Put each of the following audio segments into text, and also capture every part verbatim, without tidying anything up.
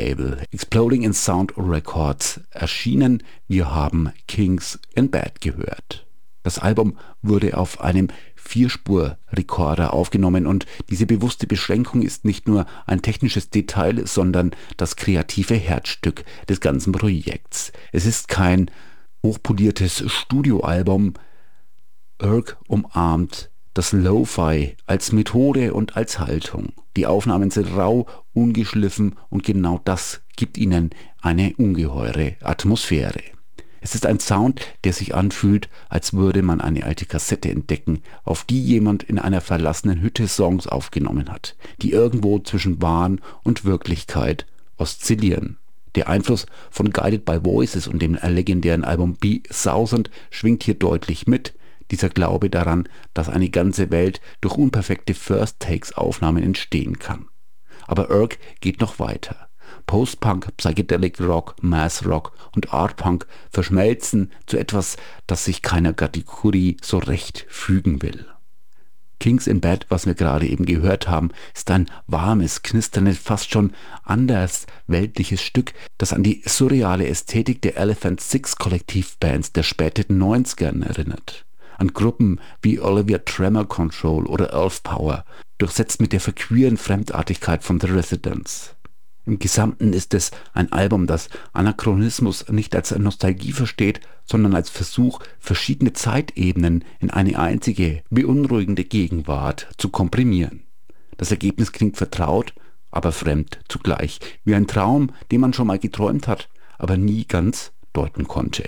Label Exploding in Sound Records erschienen. Wir haben Kings in Bed gehört. Das Album wurde auf einem Vierspur-Rekorder aufgenommen und diese bewusste Beschränkung ist nicht nur ein technisches Detail, sondern das kreative Herzstück des ganzen Projekts. Es ist kein hochpoliertes Studioalbum. Erk umarmt das Lo-Fi als Methode und als Haltung. Die Aufnahmen sind rau, ungeschliffen und genau das gibt ihnen eine ungeheure Atmosphäre. Es ist ein Sound, der sich anfühlt, als würde man eine alte Kassette entdecken, auf die jemand in einer verlassenen Hütte Songs aufgenommen hat, die irgendwo zwischen Wahn und Wirklichkeit oszillieren. Der Einfluss von Guided by Voices und dem legendären Album Be Thousand schwingt hier deutlich mit. Dieser Glaube daran, dass eine ganze Welt durch unperfekte First-Takes-Aufnahmen entstehen kann. Aber Erk geht noch weiter. Post-Punk, Psychedelic Rock, Math Rock und Art Punk verschmelzen zu etwas, das sich keiner Kategorie so recht fügen will. Kings in Bed, was wir gerade eben gehört haben, ist ein warmes, knisterndes, fast schon andersweltliches Stück, das an die surreale Ästhetik der Elephant Six Kollektivbands der späten neunzigern erinnert. An Gruppen wie Olivia Tremor Control oder Earth Power, durchsetzt mit der verqueren Fremdartigkeit von The Residents. Im Gesamten ist es ein Album, das Anachronismus nicht als Nostalgie versteht, sondern als Versuch, verschiedene Zeitebenen in eine einzige, beunruhigende Gegenwart zu komprimieren. Das Ergebnis klingt vertraut, aber fremd zugleich, wie ein Traum, den man schon mal geträumt hat, aber nie ganz deuten konnte.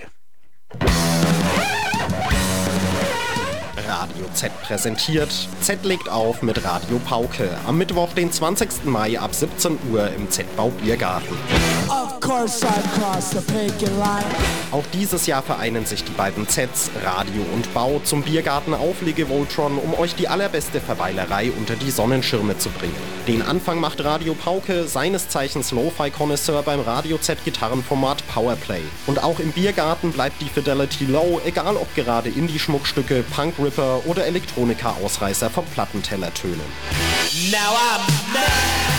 Radio Z präsentiert. Z legt auf mit Radio Pauke. Am Mittwoch, den zwanzigsten Mai ab siebzehn Uhr im Z-Bau Biergarten. Of course I crossed the picket line. Auch dieses Jahr vereinen sich die beiden Zs, Radio und Bau, zum Biergarten Auflege Voltron, um euch die allerbeste Verweilerei unter die Sonnenschirme zu bringen. Den Anfang macht Radio Pauke, seines Zeichens Lo-Fi-Connoisseur beim Radio Z-Gitarrenformat Powerplay. Und auch im Biergarten bleibt die Fidelity low, egal ob gerade Indie-Schmuckstücke, Punk-Ripper oder Elektronika-Ausreißer vom Plattenteller tönen. Now I'm mad.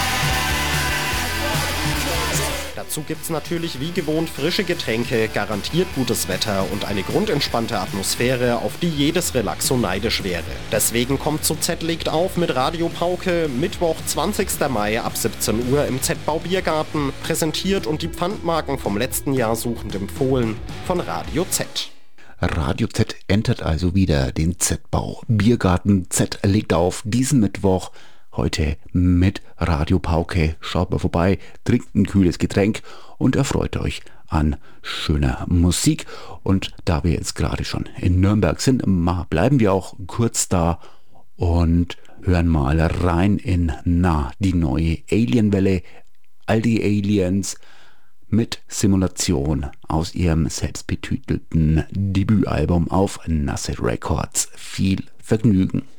Dazu gibt's natürlich wie gewohnt frische Getränke, garantiert gutes Wetter und eine grundentspannte Atmosphäre, auf die jedes Relaxo neidisch wäre. Deswegen kommt zu Z legt auf mit Radio Pauke, Mittwoch, zwanzigsten Mai ab siebzehn Uhr im Z-Bau Biergarten, präsentiert und die Pfandmarken vom letzten Jahr suchend empfohlen von Radio Z. Radio Z entert also wieder den Z-Bau Biergarten. Z legt auf diesen Mittwoch, heute mit Radio Pauke. Schaut mal vorbei, trinkt ein kühles Getränk und erfreut euch an schöner Musik. Und da wir jetzt gerade schon in Nürnberg sind, bleiben wir auch kurz da und hören mal rein in na, die neue Alienwelle. All die Aliens mit Simulation aus ihrem selbstbetitelten Debütalbum auf Nasse Records. Viel Vergnügen.